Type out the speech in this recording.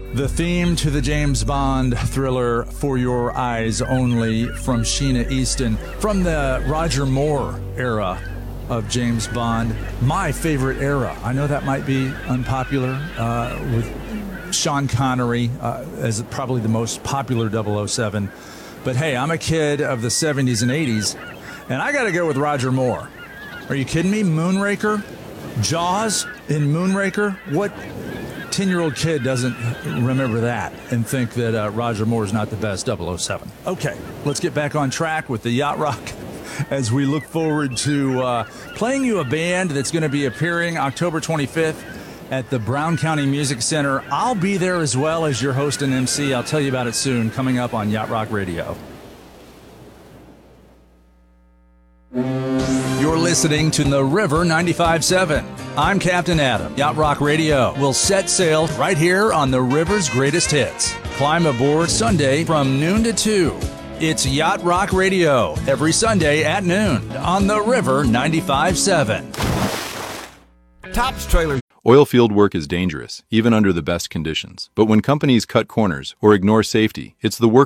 The theme to the James Bond thriller For Your Eyes Only from Sheena Easton from the Roger Moore era of James Bond. My favorite era. I know that might be unpopular with Sean Connery as probably the most popular 007. But hey, I'm a kid of the 70s and 80s, and I got to go with Roger Moore. Are you kidding me? Moonraker? Jaws in Moonraker? What 10-year-old kid doesn't remember that and think that Roger Moore is not the best 007? Okay, let's get back on track with the Yacht Rock as we look forward to playing you a band that's going to be appearing October 25th at the Brown County Music Center. I'll be there as well as your host and MC. I'll tell you about it soon, coming up on Yacht Rock Radio. You're listening to The River 95.7. I'm Captain Adam. Yacht Rock Radio will set sail right here on the river's greatest hits. Climb aboard Sunday from noon to 2. It's Yacht Rock Radio every Sunday at noon on The River 95.7. Tops Trailer. Oilfield work is dangerous, even under the best conditions. But when companies cut corners or ignore safety, it's the work